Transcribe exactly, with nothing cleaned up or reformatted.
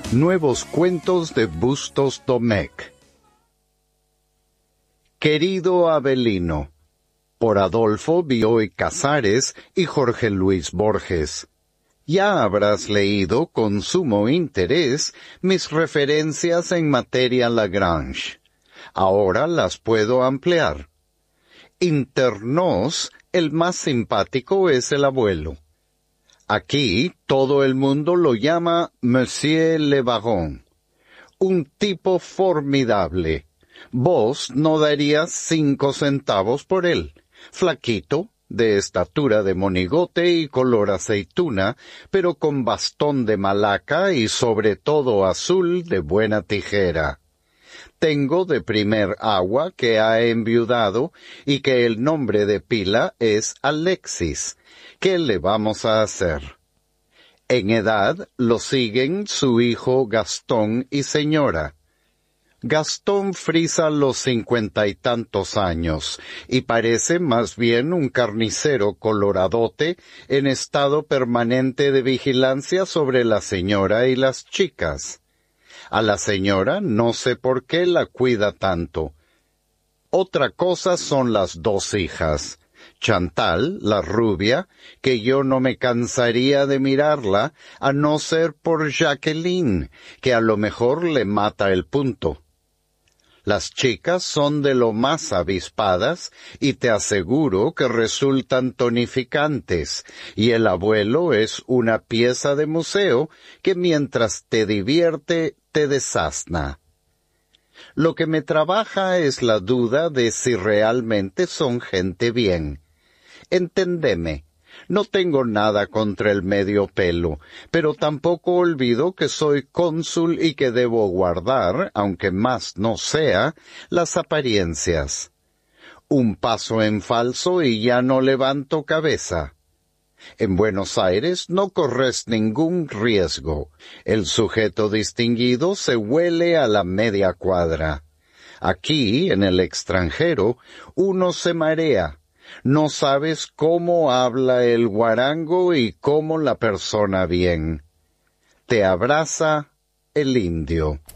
Nuevos cuentos de Bustos Domecq. Querido Avelino, por Adolfo Bioy Casares y Jorge Luis Borges. Ya habrás leído con sumo interés mis referencias en materia Lagrange. Ahora las puedo ampliar. Internos, el más simpático es el abuelo. Aquí todo el mundo lo llama Monsieur le Baron. Un tipo formidable. Vos no darías cinco centavos por él. Flaquito, de estatura de monigote y color aceituna, pero con bastón de malaca y sobre todo azul de buena tijera. Tengo de primer agua que ha enviudado y que el nombre de pila es Alexis. ¿Qué le vamos a hacer? En edad lo siguen su hijo Gastón y señora. Gastón frisa los cincuenta y tantos años, y parece más bien un carnicero coloradote en estado permanente de vigilancia sobre la señora y las chicas. A la señora no sé por qué la cuida tanto. Otra cosa son las dos hijas. Chantal, la rubia, que yo no me cansaría de mirarla, a no ser por Jacqueline, que a lo mejor le mata el punto. Las chicas son de lo más avispadas y te aseguro que resultan tonificantes, y el abuelo es una pieza de museo que mientras te divierte te desasna. Lo que me trabaja es la duda de si realmente son gente bien. Entendeme. No tengo nada contra el medio pelo, pero tampoco olvido que soy cónsul y que debo guardar, aunque más no sea, las apariencias. Un paso en falso y ya no levanto cabeza. En Buenos Aires no corres ningún riesgo. El sujeto distinguido se huele a la media cuadra. Aquí, en el extranjero, uno se marea. No sabes cómo habla el guarango y cómo la persona bien. Te abraza el indio.